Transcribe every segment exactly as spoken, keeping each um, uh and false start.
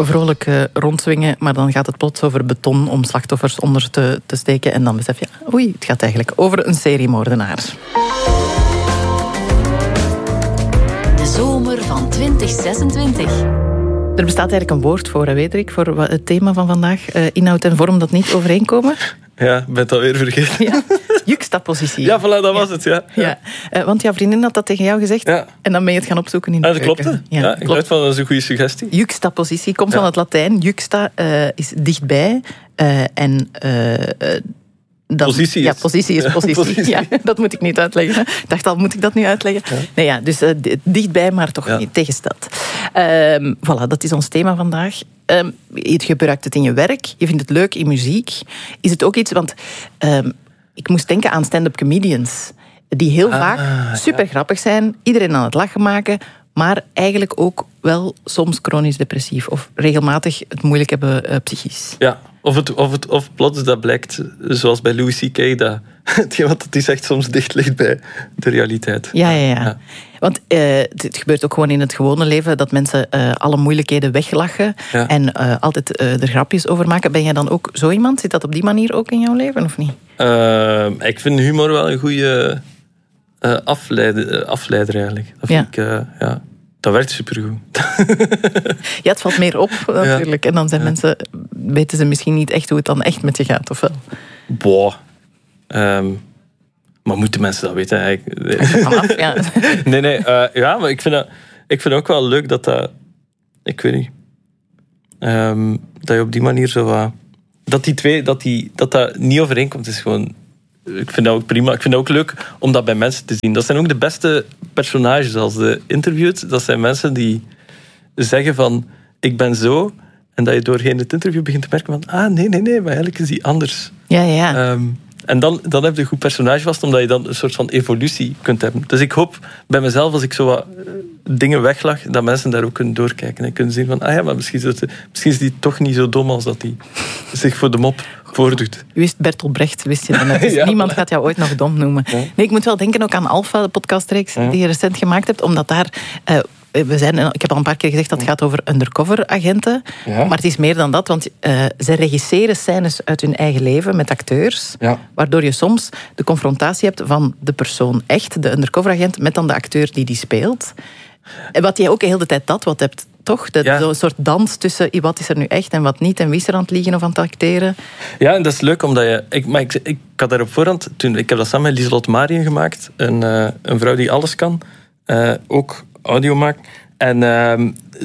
vrolijk uh, rondzwingen, maar dan gaat het plots over beton om slachtoffers onder te, te steken. En dan besef je, oei, het gaat eigenlijk over een seriemoordenaar. De zomer van twintig zesentwintig. Er bestaat eigenlijk een woord voor, weet ik, voor het thema van vandaag. Uh, inhoud en vorm dat niet overeenkomen. Ja, ik ben het alweer vergeten. Ja. Juxtapositie. Ja, voilà, dat was ja. het, ja. ja. ja. Uh, want jouw vriendin had dat tegen jou gezegd. Ja. En dan ben je het gaan opzoeken in de ah, dat keuken. klopte. Ja, ja, ik dacht van, dat is een goede suggestie. Juxtapositie komt ja. van het Latijn. Juxta uh, is dichtbij. Uh, en... Uh, uh, Dan, positie is... Ja, positie is positie. Ja, positie. Ja, dat moet ik niet uitleggen. Ik dacht al, moet ik dat nu uitleggen? Ja. Nee, ja, dus uh, dichtbij, maar toch ja. niet tegengesteld. Uh, voilà, dat is ons thema vandaag. Uh, je gebruikt het in je werk, je vindt het leuk in muziek. Is het ook iets, want uh, ik moest denken aan stand-up comedians, die heel ah, vaak super ja. grappig zijn, iedereen aan het lachen maken, maar eigenlijk ook wel soms chronisch depressief of regelmatig het moeilijk hebben uh, psychisch. Ja. Of, het, of, het, of plots dat blijkt, zoals bij Louis C K, dat hetgeen wat hij zegt soms dicht ligt bij de realiteit. Ja, ja, ja. ja. Want uh, het gebeurt ook gewoon in het gewone leven dat mensen uh, alle moeilijkheden weglachen ja. en uh, altijd uh, er grapjes over maken. Ben jij dan ook zo iemand? Zit dat op die manier ook in jouw leven, of niet? Uh, ik vind humor wel een goede uh, afleider, afleider eigenlijk. Dat vind ja. ik... Uh, ja. Dat werkt supergoed. Ja, het valt meer op natuurlijk. Ja. En dan zijn ja. mensen, weten ze misschien niet echt hoe het dan echt met je gaat, of wel? Boah. Um, maar moeten mensen dat weten eigenlijk? Vanaf, ja. Nee, nee. Uh, ja, maar ik vind, dat, ik vind ook wel leuk dat dat... Ik weet niet. Um, dat je op die manier zo... Uh, dat die twee... Dat, die, dat dat niet overeenkomt, is gewoon... Ik vind dat ook prima. Ik vind het ook leuk om dat bij mensen te zien. Dat zijn ook de beste personages als de interviewt. Dat zijn mensen die zeggen van, ik ben zo. En dat je doorheen het interview begint te merken van, ah, nee, nee, nee, maar eigenlijk is die anders. Ja, ja. Um, en dan, dan heb je een goed personage vast, omdat je dan een soort van evolutie kunt hebben. Dus ik hoop bij mezelf, als ik zo wat dingen weglag, dat mensen daar ook kunnen doorkijken en kunnen zien van, ah ja, maar misschien is, het, misschien is die toch niet zo dom als dat die zich voor de mop voordoet. U wist Bertolt Brecht, wist je dan net. Dus ja, niemand gaat jou ooit nog dom noemen. Ja. Nee, ik moet wel denken ook aan Alpha, de podcastreeks ja. die je recent gemaakt hebt, omdat daar... Uh, we zijn, ik heb al een paar keer gezegd dat het gaat over undercover agenten. Ja. Maar het is meer dan dat, want uh, zij regisseren scènes uit hun eigen leven met acteurs. Ja. Waardoor je soms de confrontatie hebt van de persoon echt, de undercover agent, met dan de acteur die die speelt. En wat jij ook heel de tijd dat wat hebt, toch? Dat, ja. Zo'n soort dans tussen wat is er nu echt en wat niet, en wie is er aan het liegen of aan het acteren. Ja, en dat is leuk, omdat je... Ik, maar ik, ik had daar op voorhand... Toen, ik heb dat samen met Lieselot Marien gemaakt. Een, uh, een vrouw die alles kan. Uh, ook audio maakt. En uh,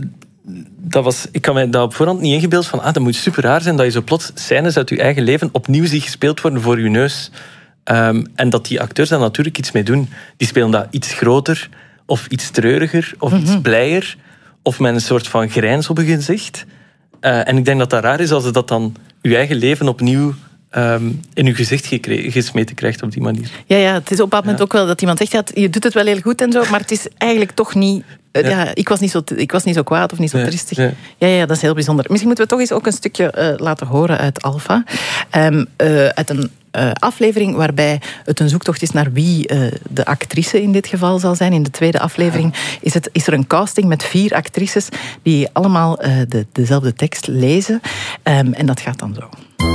dat was, ik had mij dat op voorhand niet ingebeeld van, ah, dat moet super raar zijn dat je zo plots scènes uit je eigen leven opnieuw ziet gespeeld worden voor je neus. Um, en dat die acteurs daar natuurlijk iets mee doen. Die spelen dat iets groter, of iets treuriger, of mm-hmm. iets blijer, of met een soort van grijns op je gezicht. Uh, en ik denk dat dat raar is als je dat dan je eigen leven opnieuw Um, in je gezicht gekre- gesmeten krijgt op die manier. Ja, ja, het is op een bepaald moment ja. ook wel dat iemand zegt, ja, je doet het wel heel goed en zo, maar het is eigenlijk toch niet... Uh, ja. Ja, ik, was niet zo, ik was niet zo kwaad of niet zo nee. tristig. Ja. ja, ja, dat is heel bijzonder. Misschien moeten we toch eens ook een stukje uh, laten horen uit Alpha. Um, uh, uit een uh, aflevering waarbij het een zoektocht is naar wie uh, de actrice in dit geval zal zijn. In de tweede aflevering is, het, is er een casting met vier actrices die allemaal uh, de, dezelfde tekst lezen. Um, en dat gaat dan zo.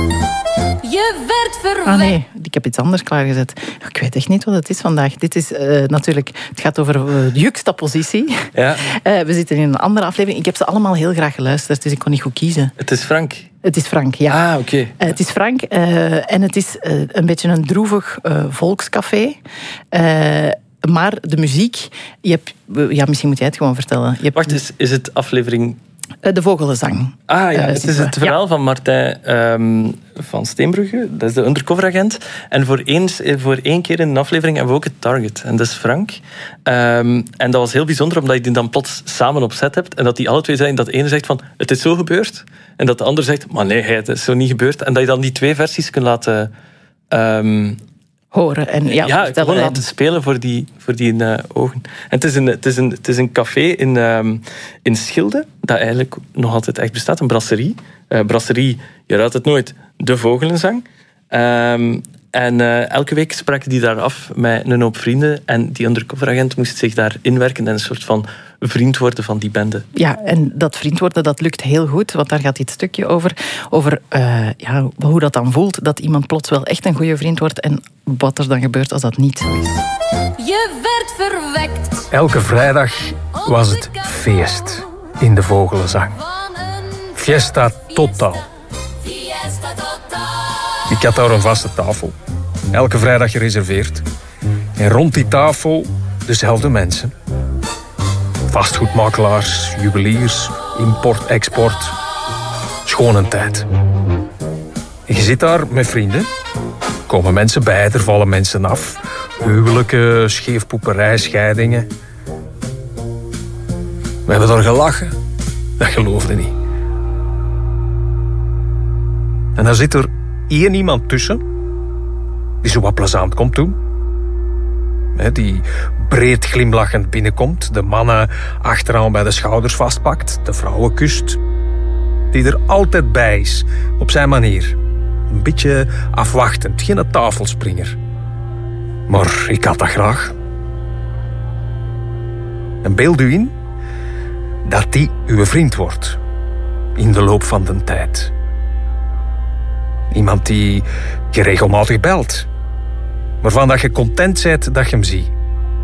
Je werd verwekt. Ah nee, ik heb iets anders klaargezet. Ik weet echt niet wat het is vandaag. Dit is uh, natuurlijk... Het gaat over uh, juxtapositie. Ja. Uh, we zitten in een andere aflevering. Ik heb ze allemaal heel graag geluisterd, dus ik kon niet goed kiezen. Het is Frank. Het is Frank, ja. Ah, oké. Okay. Uh, het is Frank uh, en het is uh, een beetje een droevig uh, volkscafé. Uh, maar de muziek... Je hebt, ja, misschien moet jij het gewoon vertellen. Je hebt, Wacht, is, is het aflevering... De Vogelenzang. Ah ja, uh, het is het verhaal ja. van Martijn um, van Steenbrugge. Dat is de undercoveragent. En voor één, voor één keer in een aflevering hebben we ook het target. En dat is Frank. Um, en dat was heel bijzonder, omdat je die dan plots samen op set hebt. En dat die alle twee zijn. Dat de ene zegt van, het is zo gebeurd. En dat de ander zegt, maar nee, het is zo niet gebeurd. En dat je dan die twee versies kunt laten... Um, horen en ja, ja gewoon laten spelen voor die, voor die uh, ogen. En het is een, het is een, het is een café in, um, in Schilde, dat eigenlijk nog altijd echt bestaat, een brasserie. Uh, brasserie, je raadt het nooit, de Vogelenzang. Um, en uh, elke week spraken die daar af met een hoop vrienden en die undercoveragent moest zich daar inwerken en een soort van vriend worden van die bende. Ja, en dat vriend worden, dat lukt heel goed, want daar gaat dit stukje over. Over uh, ja, hoe dat dan voelt, dat iemand plots wel echt een goede vriend wordt en wat er dan gebeurt als dat niet zo is. Je werd verwekt. Elke vrijdag was het feest in de Vogelenzang. Fiesta totaal. Ik had daar een vaste tafel. Elke vrijdag gereserveerd. En rond die tafel dezelfde mensen. Vastgoedmakelaars, juweliers, import, export. Schone tijd. En je zit daar met vrienden. Komen mensen bij, er vallen mensen af. Huwelijken, scheefpoeperij, scheidingen. We hebben daar gelachen. Dat geloofde niet. En dan zit er één iemand tussen die zo wat plezant komt doen. Die breed glimlachend binnenkomt, de mannen achteraan bij de schouders vastpakt, de vrouwen kust. Die er altijd bij is, op zijn manier. Een beetje afwachtend, geen tafelspringer. Maar ik had dat graag. En beeld u in dat die uw vriend wordt in de loop van de tijd. Iemand die je regelmatig belt. Waarvan dat je content bent dat je hem ziet.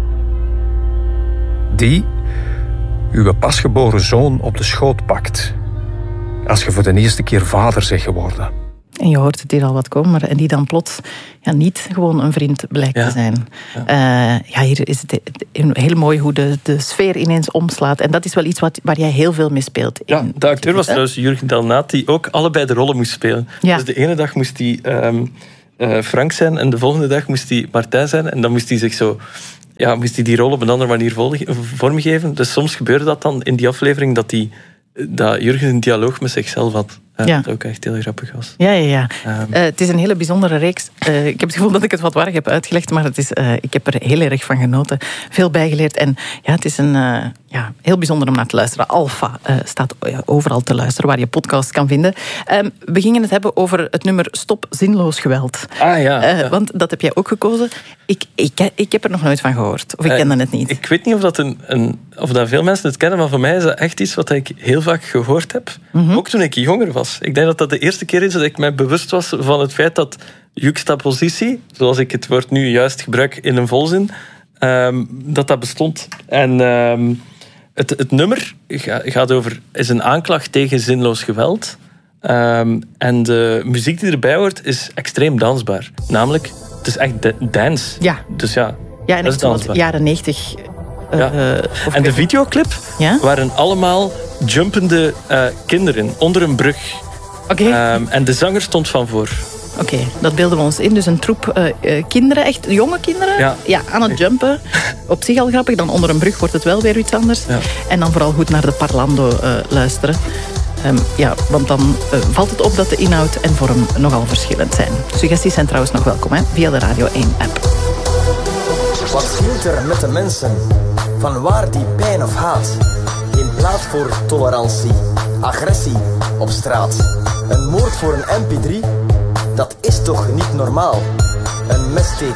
Die uw pasgeboren zoon op de schoot pakt. Als je voor de eerste keer vader bent geworden. En je hoort het hier al wat komen, maar en die dan plots ja, niet gewoon een vriend blijkt ja. te zijn. Ja. Uh, ja, hier is het heel mooi hoe de, de sfeer ineens omslaat. En dat is wel iets wat, waar jij heel veel mee speelt. Ja, in, de acteur was trouwens Jurgen Delnaat, die ook allebei de rollen moest spelen. Ja. Dus de ene dag moest hij um, uh, Frank zijn en de volgende dag moest hij Martijn zijn. En dan moest hij zich zo... Ja, moest hij die rol op een andere manier vormgeven. Dus soms gebeurde dat dan in die aflevering dat, die, dat Jurgen een dialoog met zichzelf had. Ja, ja. Dat ook echt heel grappig was. Ja, ja, ja. Um, uh, het is een hele bijzondere reeks. Uh, ik heb het gevoel dat ik het wat warrig heb uitgelegd, maar het is, uh, ik heb er heel erg van genoten. Veel bijgeleerd. En ja, het is een, uh, ja, heel bijzonder om naar te luisteren. Alpha uh, staat overal te luisteren, waar je podcast kan vinden. Um, we gingen het hebben over het nummer Stop Zinloos Geweld. Ah ja. Uh, ja. Want dat heb jij ook gekozen. Ik, ik, ik heb er nog nooit van gehoord. Of ik uh, kende het niet. Ik weet niet of dat, een, een, of dat veel mensen het kennen, maar voor mij is dat echt iets wat ik heel vaak gehoord heb. Mm-hmm. Ook toen ik jonger was. Ik denk dat dat de eerste keer is dat ik mij bewust was van het feit dat juxtapositie, zoals ik het woord nu juist gebruik in een volzin, um, dat dat bestond. En um, het, het nummer gaat over, is een aanklacht tegen zinloos geweld. Um, en de muziek die erbij hoort is extreem dansbaar. Namelijk, het is echt de, dance. Ja. Dus ja, ja en echt zoals jaren negentig. Uh, ja. uh, en de videoclip ja? waren allemaal jumpende uh, kinderen onder een brug. Okay. Um, en de zanger stond van voor. Oké, okay, dat beelden we ons in. Dus een troep uh, uh, kinderen, echt jonge kinderen, ja. Ja, aan het jumpen. Op zich al grappig. Dan onder een brug wordt het wel weer iets anders. Ja. En dan vooral goed naar de parlando uh, luisteren. Um, ja, want dan uh, valt het op dat de inhoud en vorm nogal verschillend zijn. Suggesties zijn trouwens nog welkom, hè, via de Radio één app. Wat scheelt er met de mensen? Van waar die pijn of haat? Geen plaats voor tolerantie, agressie op straat. Een moord voor een M P drie? Dat is toch niet normaal? Een messteek